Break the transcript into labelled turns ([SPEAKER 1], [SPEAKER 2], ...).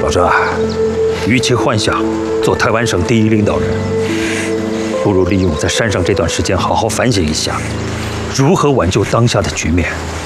[SPEAKER 1] 老郑啊，与其幻想做台湾省第一领导人，不如利用在山上这段时间好好反省一下，如何挽救当下的局面。